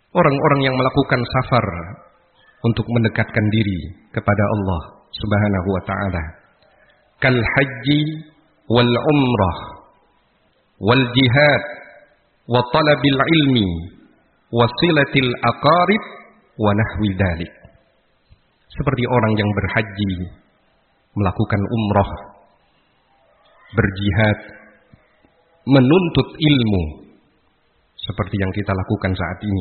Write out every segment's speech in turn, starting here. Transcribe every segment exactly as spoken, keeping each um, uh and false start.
orang-orang yang melakukan safar untuk mendekatkan diri kepada Allah Subhanahu wa ta'ala. Kal haji wal umrah wal jihad wa talabil ilmi wa silatil aqarib wa nahwi dzalik. Seperti orang yang berhaji, melakukan umrah, berjihad, menuntut ilmu seperti yang kita lakukan saat ini,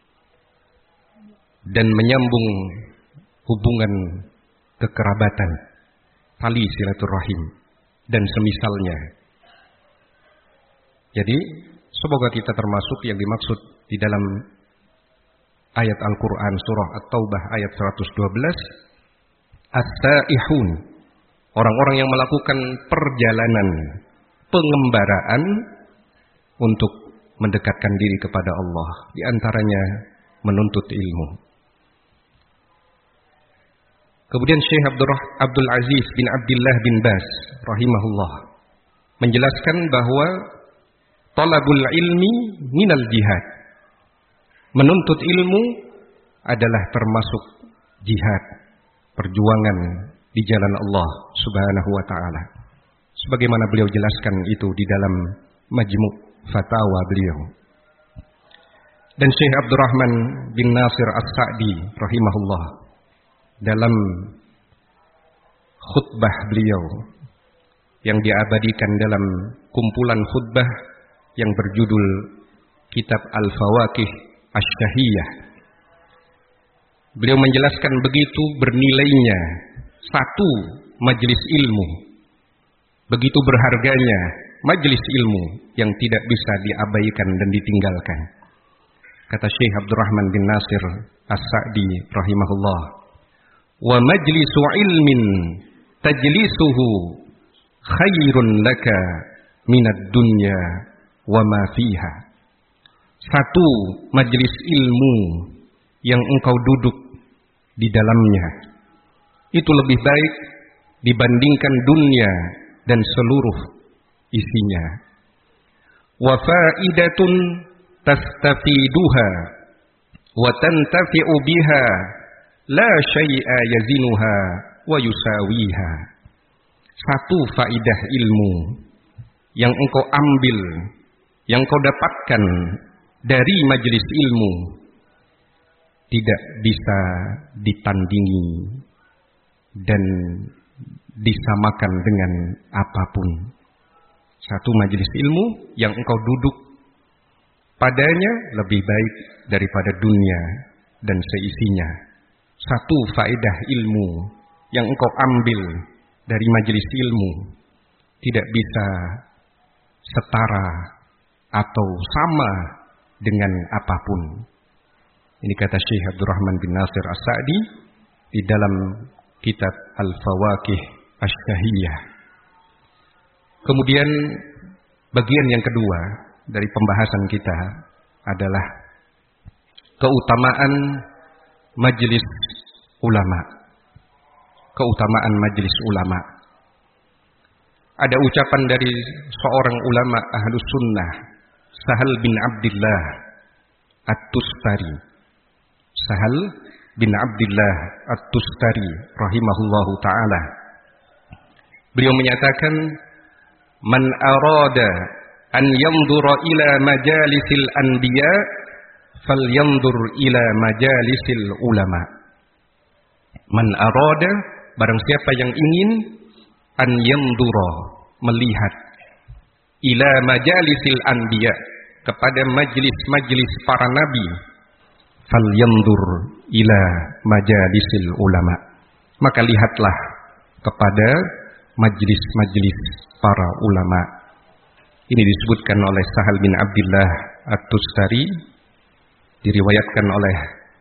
dan menyambung hubungan kekerabatan, tali silaturahim dan semisalnya. Jadi semoga kita termasuk yang dimaksud di dalam ayat Al-Quran surah At-Taubah ayat seratus dua belas, as-sa'ihun, orang-orang yang melakukan perjalanan pengembaraan untuk mendekatkan diri kepada Allah, di antaranya menuntut ilmu. Kemudian Syekh Abdul Aziz bin Abdullah bin Baz rahimahullah menjelaskan bahwa talabul ilmi minal jihad, menuntut ilmu adalah termasuk jihad, perjuangan di jalan Allah Subhanahu wa ta'ala, sebagaimana beliau jelaskan itu di dalam Majmu' Fatawa beliau. Dan Syekh Abdurrahman bin Nasir As-Sa'di rahimahullah dalam khutbah beliau yang diabadikan dalam kumpulan khutbah yang berjudul Kitab Al-Fawaqih Asy-Syahiyah, beliau menjelaskan begitu bernilainya satu majelis ilmu, begitu berharganya majelis ilmu yang tidak bisa diabaikan dan ditinggalkan. Kata Syekh Abdurrahman bin Nasir As-Sa'di rahimahullah, wa majlisu ilmin tajlisuhu khairun laka minad dunya wa ma fiha. Satu majelis ilmu yang engkau duduk di dalamnya itu lebih baik dibandingkan dunia dan seluruh isinya. Wa faidatun tastafiduha wa tantafi'u biha la syai'a yazinuha wa yusawiha. Satu faidah ilmu yang engkau ambil, yang kau dapatkan dari majelis ilmu, tidak bisa ditandingi dan disamakan dengan apapun. Satu majelis ilmu yang engkau duduk padanya lebih baik daripada dunia dan seisinya. Satu faedah ilmu yang engkau ambil dari majelis ilmu tidak bisa setara atau sama dengan apapun. Ini kata Syekh Abdurrahman bin Nasir As-Sa'di di dalam kitab Al-Fawaqih Asy-Syahiyah. Kemudian bagian yang kedua dari pembahasan kita adalah keutamaan majelis ulama. Keutamaan majelis ulama. Ada ucapan dari seorang ulama Ahlus Sunnah, Sahal bin Abdullah At-Tustari. Sahal bin Abdullah At-Tustari rahimahullahu ta'ala. Beliau menyatakan, man arada an yanzura ila majalisil anbiya falyanzur ila majalisil ulama. Man arada, barang siapa yang ingin, an yanzura, melihat, ila majalisil anbiya, kepada majlis-majlis para nabi, falyanzur ila majalisil ulama, maka lihatlah kepada majlis-majlis para ulama. Ini disebutkan oleh Sahal bin Abdullah At-Tustari, diriwayatkan oleh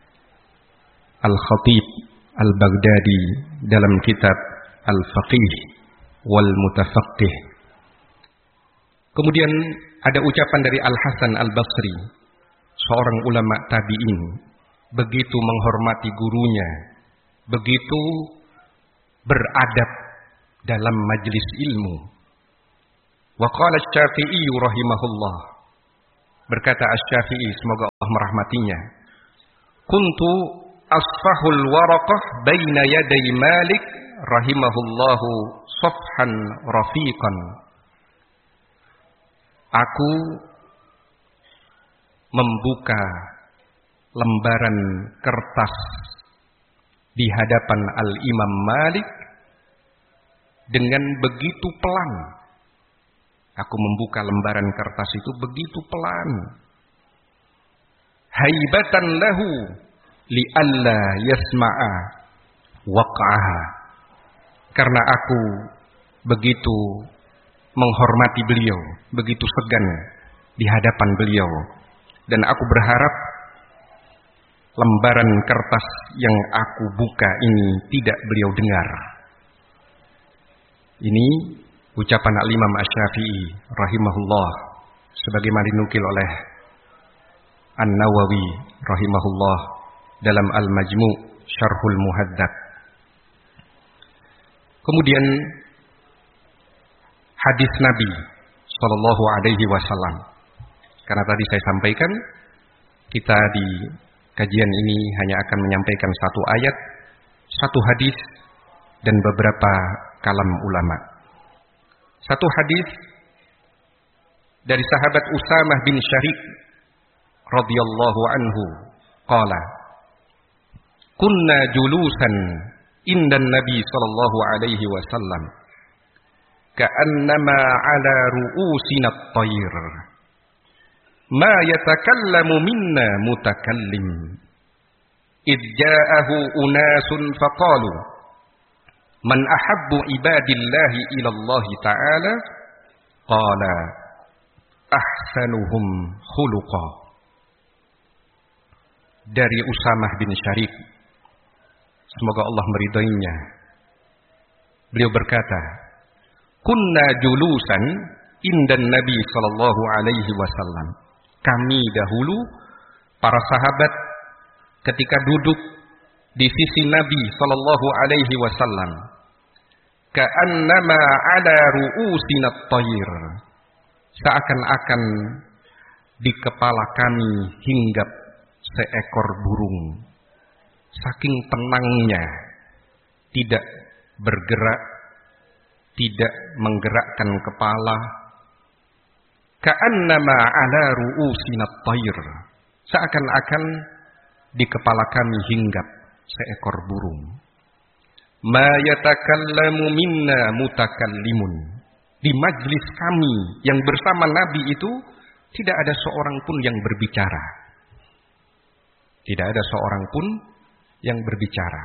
Al-Khatib Al-Baghdadi dalam kitab Al-Faqih wal Mutafaqih. Kemudian ada ucapan dari Al-Hasan Al-Basri, seorang ulama tabi'in, begitu menghormati gurunya, begitu beradab dalam majlis ilmu. Wa qala Asy-Syafi'i rahimahullah, berkata Asy-Syafi'i, semoga Allah merahmatinya, kuntu asfahul waraqah baina yaday Malik rahimahullahu safhan rafiqan. Aku membuka lembaran kertas di hadapan Al-Imam Malik dengan begitu pelan. Aku membuka lembaran kertas itu begitu pelan. Haibatan lahu li'alla yasma'a waqa'aha. Karena aku begitu menghormati beliau, begitu segan di hadapan beliau. Dan aku berharap lembaran kertas yang aku buka ini tidak beliau dengar. Ini ucapan Al-Imam Asy-Syafi'i rahimahullah sebagaimana dinukil oleh An-Nawawi rahimahullah dalam Al-Majmu' Syarhul Muhadzab. Kemudian hadis Nabi sallallahu alaihi wasallam. Karena tadi saya sampaikan kita di kajian ini hanya akan menyampaikan satu ayat, satu hadis dan beberapa kalam ulama. Satu hadis dari sahabat Usamah bin Syarik radhiyallahu anhu qala kunna julusan indan Nabi sallallahu alaihi wasallam ka'annama ala ru'usina at-tayr ma yatakallamu minna mutakallim idh ja'ahu unasun faqalu man ahabbu ibadillahi ilallahi ta'ala qala ahsanuhum khuluqa. Dari Usamah bin Syarik, semoga Allah meridainya, beliau berkata, kunna julusan indan Nabi sallallahu alaihi wasallam. Kami dahulu para sahabat ketika duduk di sisi Nabi sallallahu alaihi wasallam, ka'annama ala ru'usina at-tayr, seakan-akan di kepala kami hinggap seekor burung. Saking tenangnya, tidak bergerak, tidak menggerakkan kepala. Ka'annama ala ru'usina at-tayr, seakan-akan di kepala kami hinggap seekor burung. Ma yatakallamu minna mutakallimun. Di majlis kami yang bersama Nabi itu tidak ada seorang pun yang berbicara. Tidak ada seorang pun yang berbicara.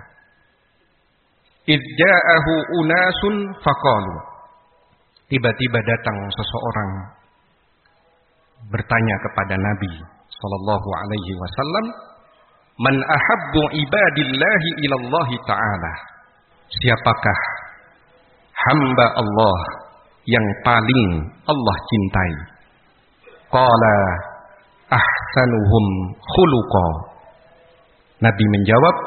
Idh ja'ahu unasun faqalu. Tiba-tiba datang seseorang bertanya kepada Nabi sallallahu alaihi wasallam, man ahabbu ibadillahi ilallahi ta'ala. Siapakah hamba Allah yang paling Allah cintai? Qala ahsanuhum khuluqa. Nabi menjawab,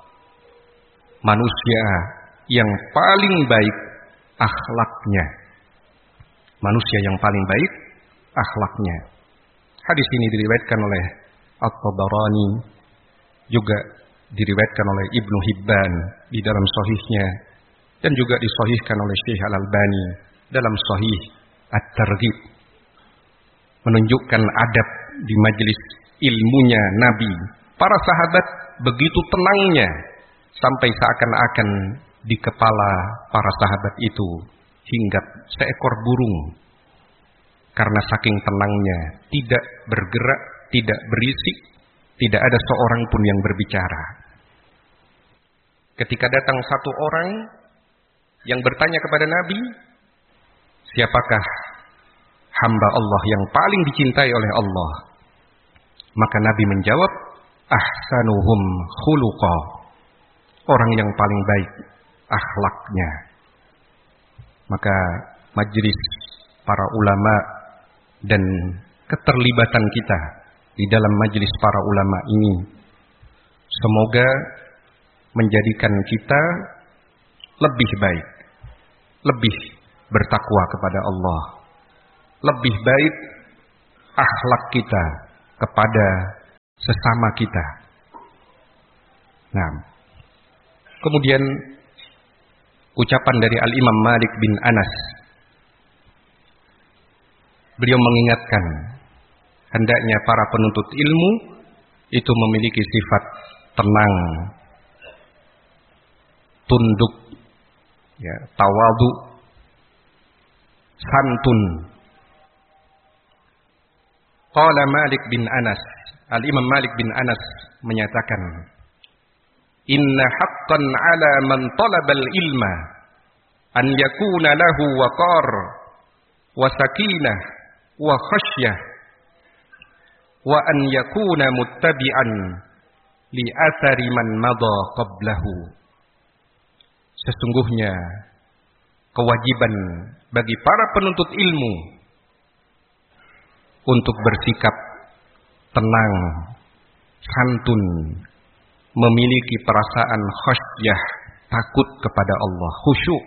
manusia yang paling baik akhlaknya. Manusia yang paling baik akhlaknya. Hadis ini diriwayatkan oleh At-Tabarani, juga diriwayatkan oleh Ibnu Hibban di dalam sahihnya, dan juga disahihkan oleh Syekh Al-Albani dalam Sahih At-Targhib. Menunjukkan adab di majelis ilmunya Nabi. Para sahabat begitu tenangnya sampai seakan-akan di kepala para sahabat itu hinggap seekor burung. Karena saking tenangnya, tidak bergerak, tidak berisik, tidak ada seorang pun yang berbicara. Ketika datang satu orang yang bertanya kepada Nabi, siapakah hamba Allah yang paling dicintai oleh Allah? Maka Nabi menjawab, ahsanuhum khuluqa. Orang yang paling baik akhlaknya. Maka majelis para ulama dan keterlibatan kita di dalam majelis para ulama ini semoga menjadikan kita lebih baik, lebih bertakwa kepada Allah, lebih baik akhlak kita kepada sesama kita, Nah, kemudian ucapan dari Al-Imam Malik bin Anas. Beliau mengingatkan hendaknya para penuntut ilmu itu memiliki sifat tenang, tunduk, ya, tawadu, santun. Qala Malik bin Anas, Al-Imam Malik bin Anas menyatakan, inna haqqan ala man talabal ilma an yakuna lahu waqar wa sakinah wa khasyah wa an yakuna muttabi'an li athari man madha qablahu. Sesungguhnya kewajiban bagi para penuntut ilmu untuk bersikap tenang, santun, memiliki perasaan khasyah, takut kepada Allah, khusyuk.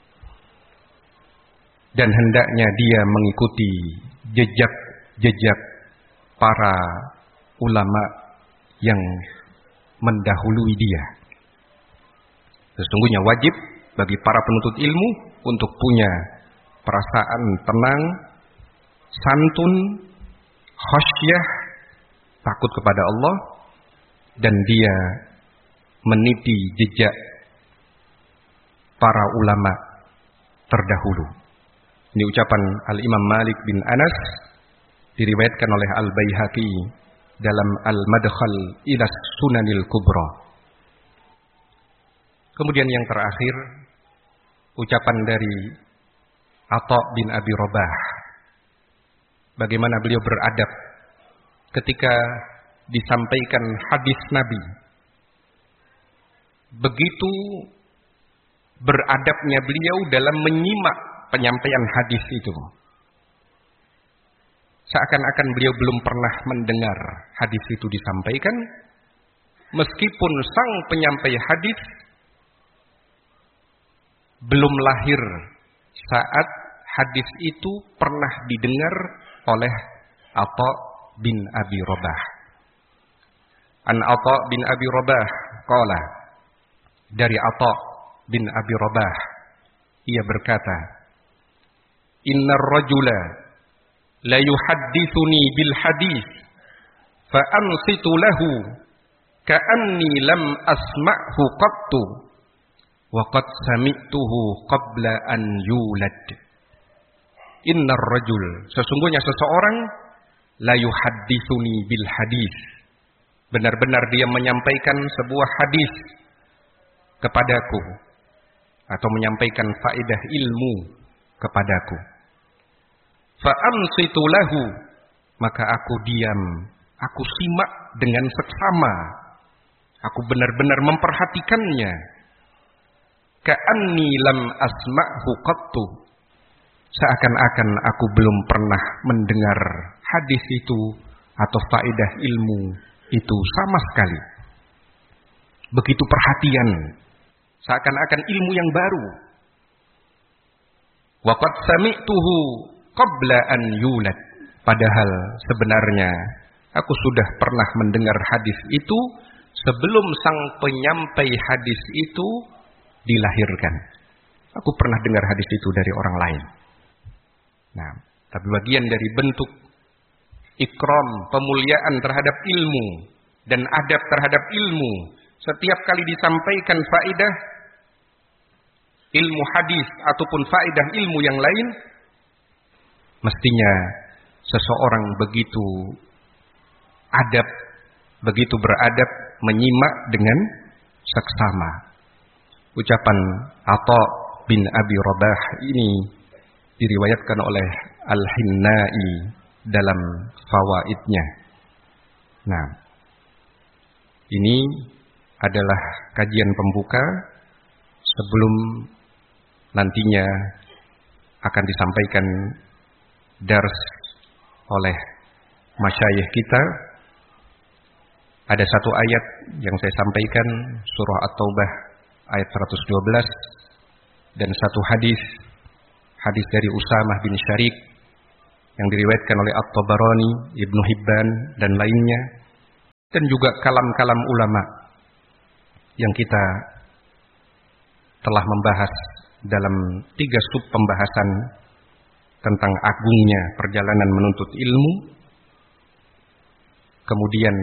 Dan hendaknya dia mengikuti jejak-jejak para ulama yang mendahului dia. Sesungguhnya wajib bagi para penuntut ilmu untuk punya perasaan tenang, santun, khasyah, takut kepada Allah, dan dia meniti jejak para ulama terdahulu. Ini ucapan Al-Imam Malik bin Anas, diriwayatkan oleh Al-Baihaqi dalam Al-Madkhal ila Sunanil Kubra. Kemudian yang terakhir, ucapan dari Atha bin Abi Rabah. Bagaimana beliau beradab ketika disampaikan hadis Nabi. Begitu beradabnya beliau dalam menyimak penyampaian hadis itu. Seakan-akan beliau belum pernah mendengar hadis itu disampaikan, meskipun sang penyampai hadis belum lahir saat hadis itu pernah didengar oleh Atha bin Abi Rabah. An Atha bin Abi Rabah qala, dari Atha bin Abi Rabah ia berkata, innar rajula la yuhaddithuni bil hadis fa ansitu lahu ka'anni lam asma'hu qattu wa qad sami'tuhu qabla an yulad. Innar rajul, sesungguhnya seseorang, la yuhaddithuni bil hadis, benar-benar dia menyampaikan sebuah hadis kepadaku atau menyampaikan faedah ilmu kepadaku. Fa ansitu lahu, maka aku diam, aku simak dengan seksama, aku benar-benar memperhatikannya. Ka'anni lam asma'hu qattu, seakan-akan aku belum pernah mendengar hadis itu atau faedah ilmu itu sama sekali. Begitu perhatian, seakan-akan ilmu yang baru. Wa qad sami'tuhu qabla an yulad, padahal sebenarnya aku sudah pernah mendengar hadis itu sebelum sang penyampai hadis itu dilahirkan. Aku pernah dengar hadis itu dari orang lain. Nah, tapi bagian dari bentuk ikram, pemuliaan terhadap ilmu dan adab terhadap ilmu, setiap kali disampaikan faedah ilmu hadis ataupun faedah ilmu yang lain, mestinya seseorang begitu adab, begitu beradab, menyimak dengan seksama. Ucapan Atha bin Abi Rabah ini diriwayatkan oleh Al-Hinnai dalam fawaidnya. Nah, ini adalah kajian pembuka sebelum nantinya akan disampaikan dars oleh masyayikh kita. Ada satu ayat yang saya sampaikan, surah At-Taubah ayat seratus dua belas, dan satu hadis hadis dari Usamah bin Syarik yang diriwayatkan oleh At-Tabarani, Ibnu Hibban dan lainnya, dan juga kalam-kalam ulama yang kita telah membahas dalam tiga sub pembahasan tentang agungnya perjalanan menuntut ilmu. Kemudian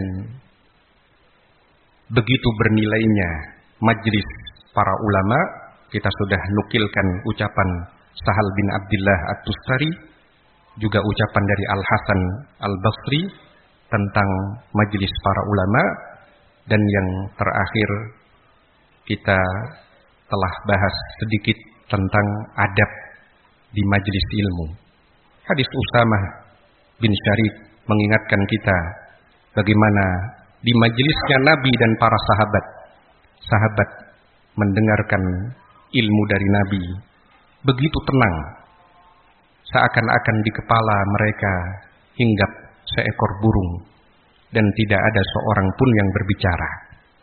begitu bernilainya majlis para ulama, kita sudah nukilkan ucapan Sahal bin Abdullah At-Tustari, juga ucapan dari Al-Hasan Al-Basri tentang majlis para ulama, dan yang terakhir kita telah bahas sedikit tentang adab di majlis ilmu. Hadis Usamah bin Syarif mengingatkan kita bagaimana di majlisnya Nabi dan para sahabat, sahabat mendengarkan ilmu dari Nabi begitu tenang, seakan-akan di kepala mereka hinggap seekor burung dan tidak ada seorang pun yang berbicara.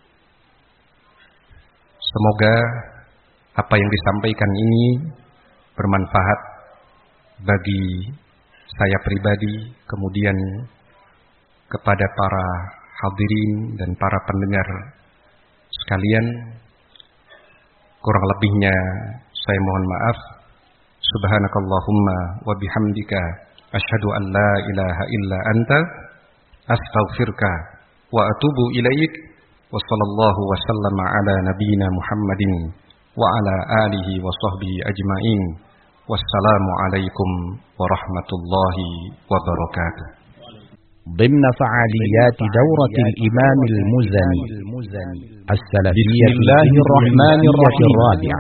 Semoga apa yang disampaikan ini bermanfaat bagi saya pribadi, kemudian kepada para hadirin dan para pendengar sekalian. Kurang lebihnya saya mohon maaf. Subhanakallahumma wa bihamdika asyhadu an la ilaha illa anta astaghfiruka wa atubu ilaik. Wa sallallahu wa sallama ala nabiyyina Muhammadin wa ala alihi wa sahbihi ajmain. Wassalamu alaikum warahmatullahi wabarakatuh. ضمن فعاليات دورة الإمام المزني السلفية بسم الله الرحمن الرحيم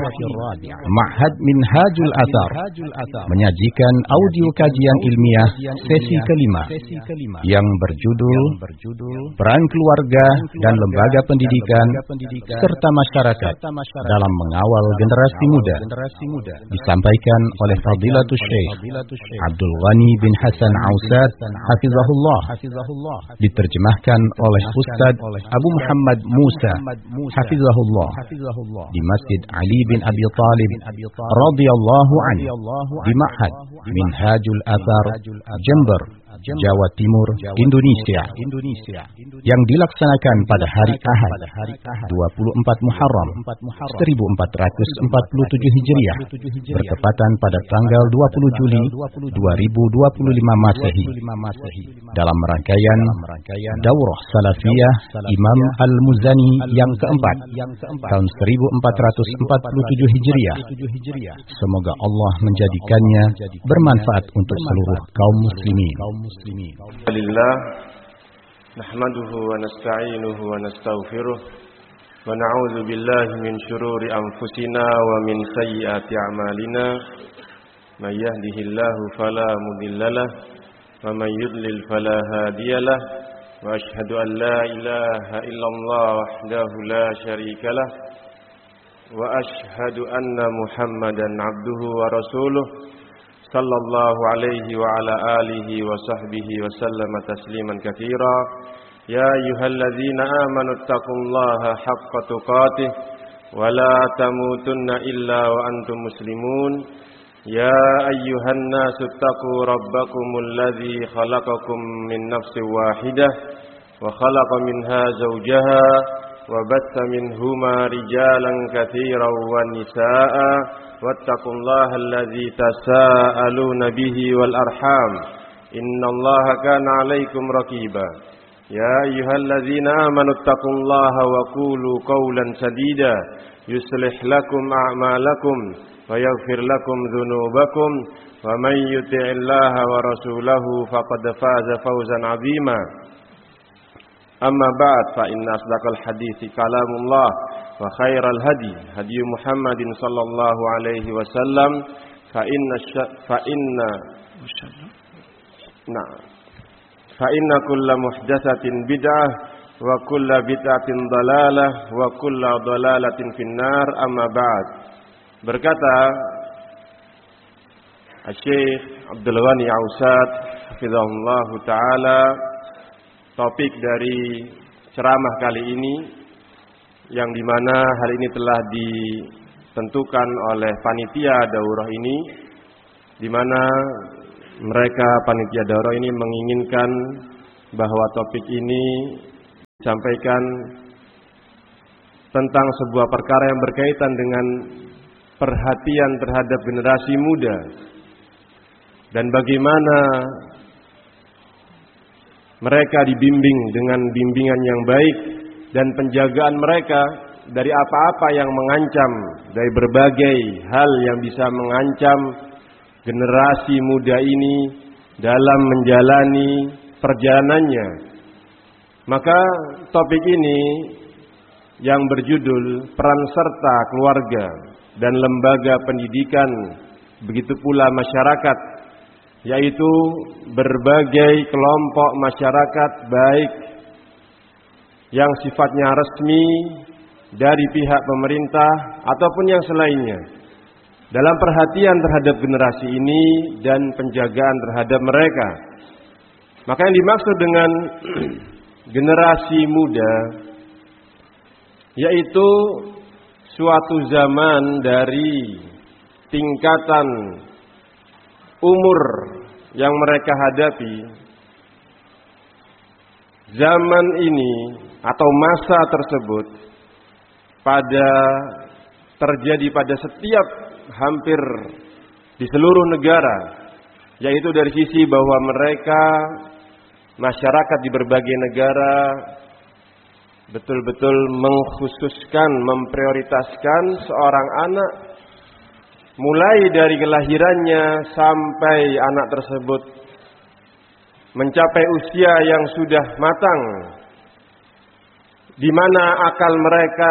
معهد منهاج الأثر menyajikan audio kajian ilmiah sesi kelima yang berjudul Peran Keluarga dan Lembaga Pendidikan serta Masyarakat dalam Mengawal Generasi Muda, disampaikan oleh Fadilatul Syekh Abdul Ghani bin Hasan Ausad hafizahullah, diterjemahkan oleh Ustaz Abu Muhammad Musa hafizahullah di Masjid Ali bin Abi Thalib radhiyallahu anhu di Ma'had Minhajul Athar, Jember, Jawa Timur, Indonesia, yang dilaksanakan pada hari Ahad dua puluh empat Muharram seribu empat ratus empat puluh tujuh Hijriah, bertepatan pada tanggal dua puluh Juli dua ribu dua puluh lima Masehi, dalam rangkaian Daurah Salafiyah Imam Al-Muzani yang keempat tahun seribu empat ratus empat puluh tujuh Hijriah. Semoga Allah menjadikannya bermanfaat untuk seluruh kaum muslimin. Alhamdulillah, nahmaduhu wa nasta'inuhu wa nastaghfiruh wa na'udzu billahi min syururi anfusina wa min sayyiati a'malina. May yahdihillahu fala mudhillalah wa may yudlil fala hadiyalah. Wa asyhadu an la ilaha illallah wahdahu la syarikalah wa asyhadu anna Muhammadan abduhu wa rasuluh sallallahu alaihi wa ala alihi wa sahbihi wa sallama tasliman katsira. Ya ayyuhalladzina amanu taqullaha haqqa tuqatih wa la tamutunna illa wa antum muslimun. Ya ayyuhan nasu taqu rabbakumul ladzi khalaqakum min nafsin wahidah wa khalaqa minha zawjaha wa batha minhuma rijalan katsiran wa nisaa'a wattaqullaha allazi tasaaluna bihi wal arham innallaha kana 'alaikum raqiba. Ya ayyuhalladzina amanu taqullaha wa qulu qawlan sadida yuslih lakum a'malakum wa yaghfir lakum dhunubakum wa may yuti'illaha wa rasulahu faqad faza fawzan 'azima. Amma ba'd, fa inna asdaqal hadithi kalamullah wa khairal hadi hadi Muhammadin sallallahu alaihi wasallam fa inna fa inna nah fa inna kulla muhdatsatin bid'ah wa kulla bid'atin dalalah wa kulla dalalatin finnar. Amma ba'd. Berkata Syekh Abdul Ghani Ausad hafizahullah taala, topik dari ceramah kali ini yang dimana hal ini telah ditentukan oleh panitia daurah ini, dimana mereka panitia daurah ini menginginkan bahwa topik ini disampaikan tentang sebuah perkara yang berkaitan dengan perhatian terhadap generasi muda dan bagaimana mereka dibimbing dengan bimbingan yang baik dan penjagaan mereka dari apa-apa yang mengancam, dari berbagai hal yang bisa mengancam generasi muda ini dalam menjalani perjalanannya. Maka topik ini yang berjudul peran serta keluarga dan lembaga pendidikan, begitu pula masyarakat, yaitu berbagai kelompok masyarakat baik yang sifatnya resmi dari pihak pemerintah ataupun yang selainnya, dalam perhatian terhadap generasi ini dan penjagaan terhadap mereka. Maka yang dimaksud dengan generasi muda yaitu suatu zaman dari tingkatan umur yang mereka hadapi. Zaman ini atau masa tersebut pada terjadi pada setiap hampir di seluruh negara, yaitu dari sisi bahwa mereka masyarakat di berbagai negara betul-betul mengkhususkan, memprioritaskan seorang anak mulai dari kelahirannya sampai anak tersebut mencapai usia yang sudah matang, di mana akal mereka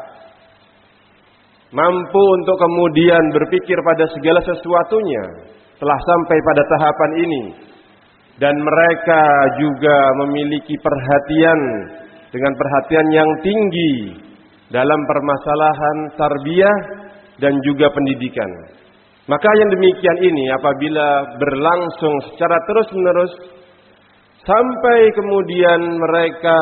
mampu untuk kemudian berpikir pada segala sesuatunya, telah sampai pada tahapan ini. Dan mereka juga memiliki perhatian dengan perhatian yang tinggi dalam permasalahan tarbiyah dan juga pendidikan. Maka yang demikian ini apabila berlangsung secara terus-menerus sampai kemudian mereka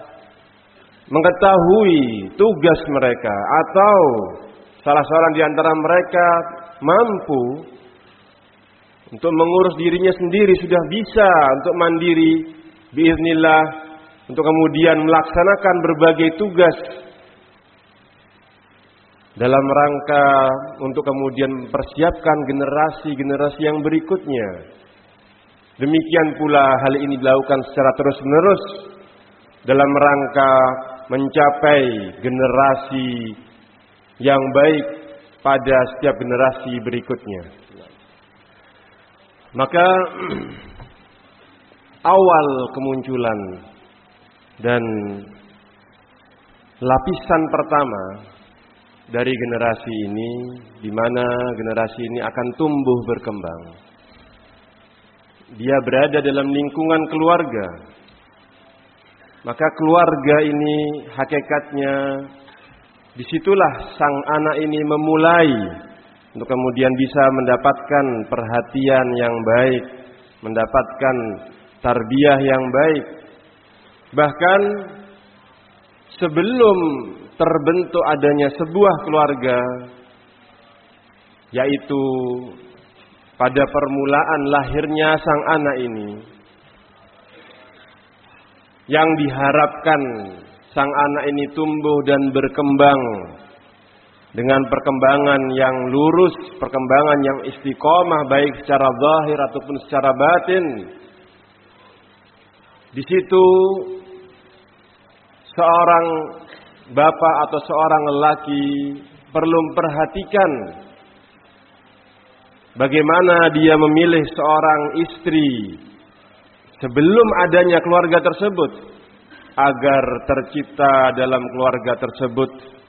mengetahui tugas mereka atau salah seorang di antara mereka mampu untuk mengurus dirinya sendiri, sudah bisa untuk mandiri biiznillah, untuk kemudian melaksanakan berbagai tugas dalam rangka untuk kemudian mempersiapkan generasi-generasi yang berikutnya. Demikian pula hal ini dilakukan secara terus-menerus dalam rangka mencapai generasi yang baik pada setiap generasi berikutnya. Maka awal kemunculan dan lapisan pertama dari generasi ini, di mana generasi ini akan tumbuh berkembang, dia berada dalam lingkungan keluarga. Maka keluarga ini hakikatnya disitulah sang anak ini memulai untuk kemudian bisa mendapatkan perhatian yang baik, mendapatkan tarbiyah yang baik. Bahkan sebelum terbentuk adanya sebuah keluarga, yaitu pada permulaan lahirnya sang anak ini, yang diharapkan sang anak ini tumbuh dan berkembang dengan perkembangan yang lurus, perkembangan yang istiqomah baik secara zahir ataupun secara batin. Di situ seorang bapak atau seorang lelaki perlu memperhatikan bagaimana dia memilih seorang istri sebelum adanya keluarga tersebut, agar tercipta dalam keluarga tersebut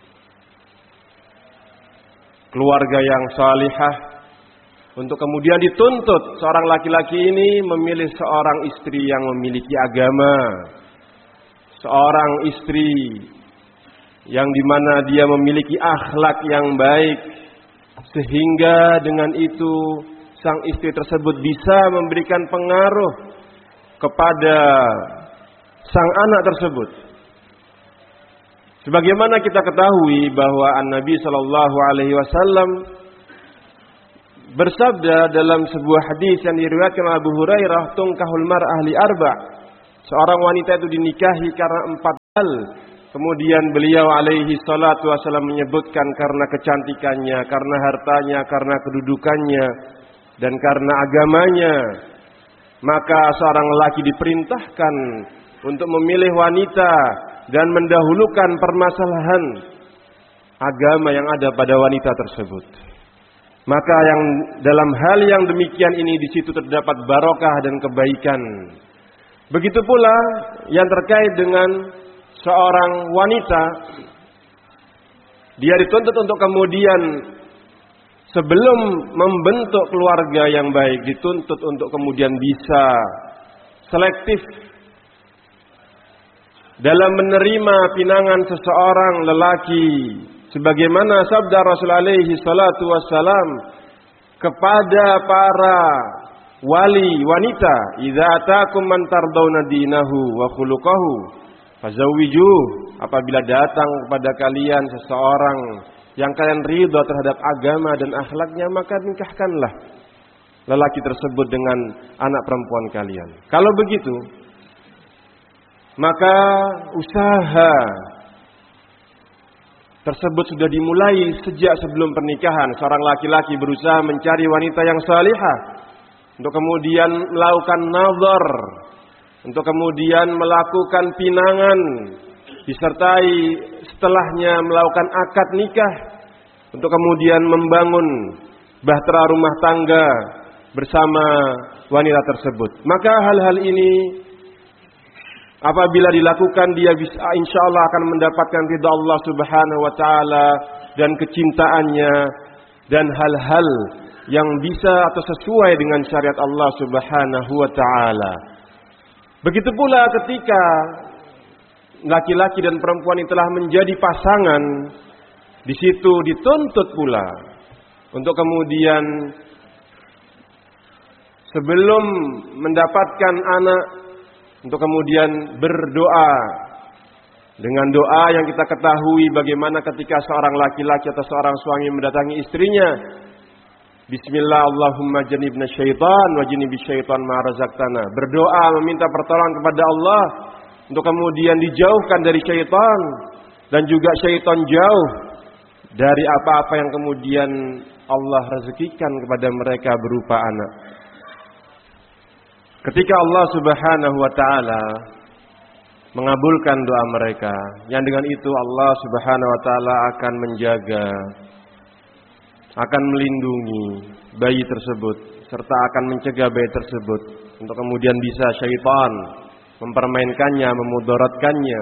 keluarga yang salihah, untuk kemudian dituntut seorang laki-laki ini memilih seorang istri yang memiliki agama, seorang istri yang dimana dia memiliki akhlak yang baik, sehingga dengan itu sang istri tersebut bisa memberikan pengaruh kepada sang anak tersebut. Sebagaimana kita ketahui bahwa An-Nabi Shallallahu Alaihi Wasallam bersabda dalam sebuah hadis yang diriwayatkan oleh Abu Hurairah, "Tunkahul mar'ah li arba'." Seorang wanita itu dinikahi karena empat hal. kemudian beliau alaihi salatu wasallam menyebutkan karena kecantikannya, karena hartanya, karena kedudukannya, dan karena agamanya, maka seorang lelaki diperintahkan untuk memilih wanita dan mendahulukan permasalahan agama yang ada pada wanita tersebut. Maka yang dalam hal yang demikian ini di situ terdapat barokah dan kebaikan. Begitu pula yang terkait dengan seorang wanita, dia dituntut untuk kemudian sebelum membentuk keluarga yang baik, dituntut untuk kemudian bisa selektif dalam menerima pinangan seseorang lelaki, sebagaimana sabda Rasul alaihi salatu wassalam kepada para wali wanita, idza ataakum man tardawna dinahu wa khuluquhu fazawwijuh, apabila datang kepada kalian seseorang yang kalian ridha terhadap agama dan akhlaknya, maka nikahkanlah lelaki tersebut dengan anak perempuan kalian. Kalau begitu, maka usaha tersebut sudah dimulai sejak sebelum pernikahan. Seorang laki-laki berusaha mencari wanita yang salihah, untuk kemudian melakukan nazar, untuk kemudian melakukan pinangan, disertai setelahnya melakukan akad nikah, untuk kemudian membangun bahtera rumah tangga bersama wanita tersebut. Maka hal-hal ini apabila dilakukan, dia bisa insya Allah akan mendapatkan ridha Allah Subhanahu wa taala dan kecintaannya, dan hal-hal yang bisa atau sesuai dengan syariat Allah Subhanahu wa taala. Begitu pula ketika laki-laki dan perempuan yang telah menjadi pasangan, di situ dituntut pula untuk kemudian sebelum mendapatkan anak, untuk kemudian berdoa dengan doa yang kita ketahui bagaimana ketika seorang laki-laki atau seorang suami mendatangi istrinya, Bismillah Allahumma janibna syaitan wa janibi syaitan ma razaqtana. Berdoa meminta pertolongan kepada Allah untuk kemudian dijauhkan dari syaitan, dan juga syaitan jauh dari apa-apa yang kemudian Allah rezekikan kepada mereka berupa anak. Ketika Allah Subhanahu wa taala mengabulkan doa mereka, yang dengan itu Allah Subhanahu wa taala akan menjaga, akan melindungi bayi tersebut, serta akan mencegah bayi tersebut untuk kemudian bisa syaitan mempermainkannya, memudaratkannya.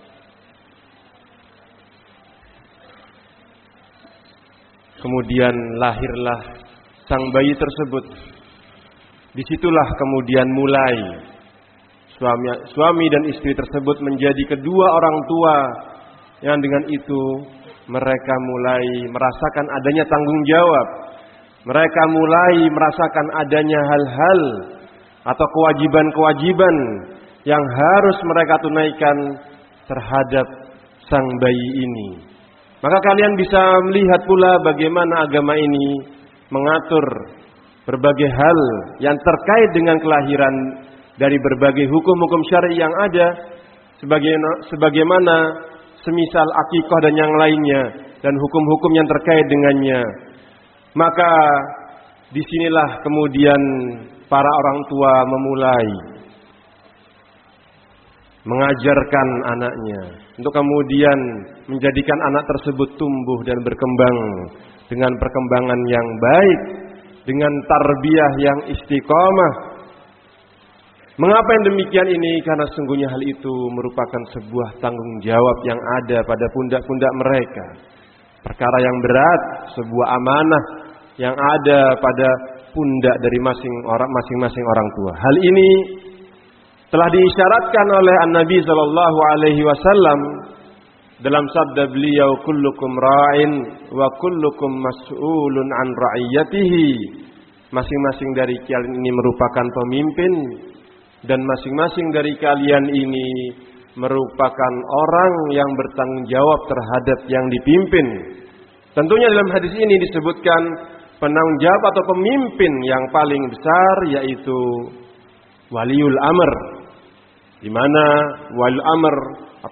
Kemudian lahirlah sang bayi tersebut. Disitulah kemudian mulai suami, suami dan istri tersebut menjadi kedua orang tua, yang dengan itu mereka mulai merasakan adanya tanggung jawab. Mereka mulai merasakan adanya hal-hal atau kewajiban-kewajiban yang harus mereka tunaikan terhadap sang bayi ini. Maka kalian bisa melihat pula bagaimana agama ini mengatur berbagai hal yang terkait dengan kelahiran dari berbagai hukum-hukum syar'i yang ada, sebagaimana, sebagaimana semisal akikah dan yang lainnya, dan hukum-hukum yang terkait dengannya. Maka disinilah kemudian para orang tua memulai mengajarkan anaknya untuk kemudian menjadikan anak tersebut tumbuh dan berkembang dengan perkembangan yang baik, dengan tarbiyah yang istiqamah. Mengapa yang demikian ini? Karena sungguhnya hal itu merupakan sebuah tanggung jawab yang ada pada pundak-pundak mereka. Perkara yang berat, sebuah amanah yang ada pada pundak dari masing orang, masing-masing orang tua. Hal ini telah diisyaratkan oleh An-Nabi sallallahu alaihi wasallam dalam sabda beliau, kullukum ra'in wa kullukum mas'ulun an ra'iyatihi. Masing-masing dari kalian ini merupakan pemimpin, dan masing-masing dari kalian ini merupakan orang yang bertanggung jawab terhadap yang dipimpin. Tentunya dalam hadis ini disebutkan penanggung jawab atau pemimpin yang paling besar yaitu waliul amr, di mana waliul amr atau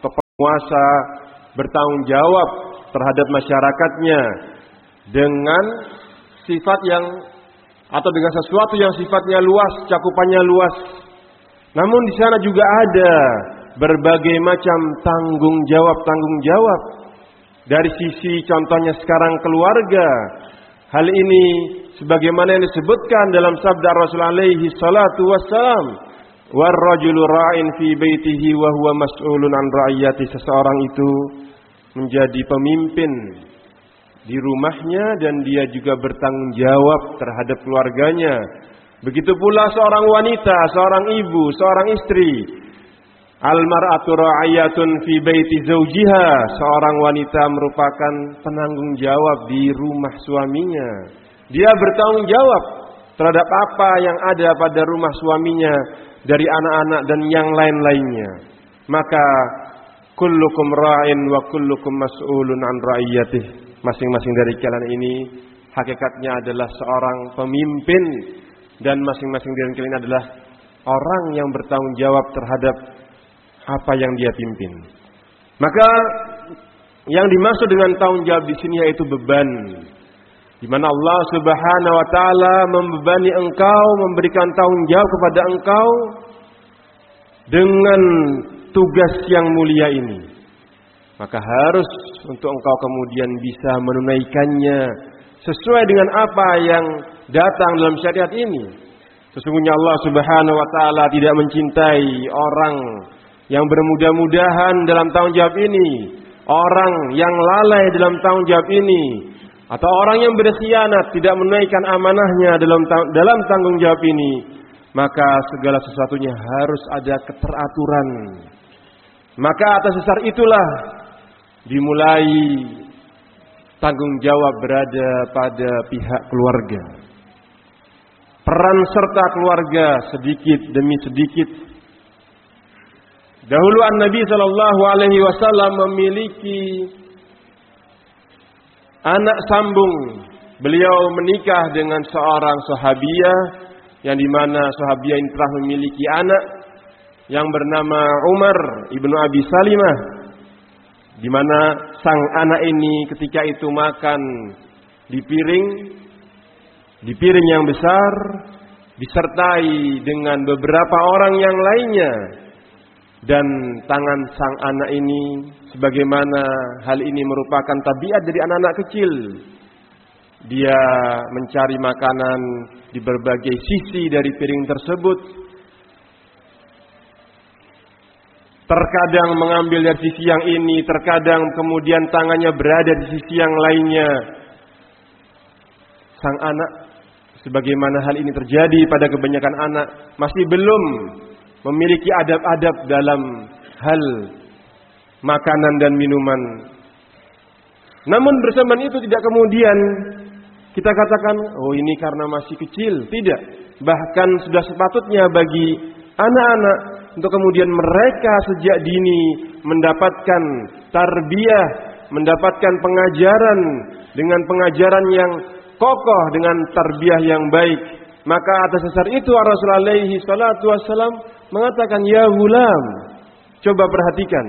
penguasa bertanggung jawab terhadap masyarakatnya dengan sifat yang atau dengan sesuatu yang sifatnya luas, cakupannya luas. Namun di sana juga ada berbagai macam tanggung jawab-tanggung jawab. Dari sisi contohnya sekarang keluarga. Hal ini sebagaimana yang disebutkan dalam sabda Rasul alaihi salatu wassalam, "War-rajulu ra'in fi baitihi wa huwa mas'ulun an ra'iyati." Seseorang itu menjadi pemimpin di rumahnya dan dia juga bertanggung jawab terhadap keluarganya. Begitu pula seorang wanita, seorang ibu, seorang istri. Al-mar'atu ra'iyatun fi baiti zawjiha. Seorang wanita merupakan penanggung jawab di rumah suaminya. Dia bertanggung jawab terhadap apa yang ada pada rumah suaminya dari anak-anak dan yang lain-lainnya. Maka kullukum ra'in wa kullukum mas'ulun an ra'iyatih. Masing-masing dari kalian ini hakikatnya adalah seorang pemimpin dan masing-masing dari kalian adalah orang yang bertanggung jawab terhadap apa yang dia pimpin. Maka yang dimaksud dengan tanggung jawab di sini yaitu beban, di mana Allah Subhanahu wa taala membebani engkau, memberikan tanggung jawab kepada engkau dengan tugas yang mulia ini. Maka harus untuk engkau kemudian bisa menunaikannya sesuai dengan apa yang datang dalam syariat ini. Sesungguhnya Allah Subhanahu wa taala tidak mencintai orang yang bermudah-mudahan dalam tanggung jawab ini, orang yang lalai dalam tanggung jawab ini, atau orang yang berkhianat tidak menunaikan amanahnya dalam dalam tanggung jawab ini. Maka segala sesuatunya harus ada keteraturan. Maka atas dasar itulah dimulai tanggung jawab berada pada pihak keluarga. Peran serta keluarga sedikit demi sedikit. Dahulu An-Nabi sallallahu alaihi wasallam memiliki anak sambung. Beliau menikah dengan seorang sahabiah yang dimana sahabiah ini telah memiliki anak yang bernama Umar ibnu Abi Salimah, di mana sang anak ini ketika itu makan di piring, di piring yang besar, disertai dengan beberapa orang yang lainnya, dan tangan sang anak ini, sebagaimana hal ini merupakan tabiat dari anak-anak kecil, dia mencari makanan di berbagai sisi dari piring tersebut. Terkadang mengambil dari sisi yang ini, terkadang kemudian tangannya berada di sisi yang lainnya. Sang anak, sebagaimana hal ini terjadi pada kebanyakan anak, masih belum memiliki adab-adab dalam hal makanan dan minuman. Namun bersamaan itu tidak kemudian kita katakan, oh ini karena masih kecil. Tidak. Bahkan sudah sepatutnya bagi anak-anak untuk kemudian mereka sejak dini mendapatkan tarbiyah, mendapatkan pengajaran dengan pengajaran yang kokoh, dengan tarbiyah yang baik. Maka atas dasar itu Rasulullah alaihi salatu wassalam mengatakan, ya gulam, coba perhatikan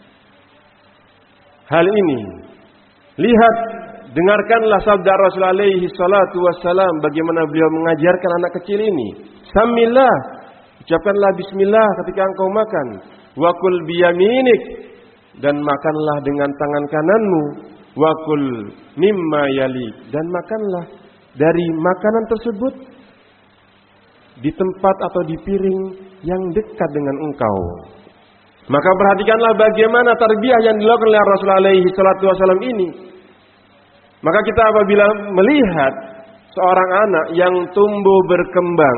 hal ini. Lihat, dengarkanlah sabda Rasulullah alaihi salatu wassalam, bagaimana beliau mengajarkan anak kecil ini. Samillah, ucapkanlah bismillah ketika engkau makan. Wakul biyaminik, dan makanlah dengan tangan kananmu. Wakul mimma yalik, dan makanlah dari makanan tersebut di tempat atau di piring yang dekat dengan engkau. Maka perhatikanlah bagaimana tarbiyah yang dilakukan oleh Rasulullah alaihi salatu wasallam ini. Maka kita apabila melihat seorang anak yang tumbuh berkembang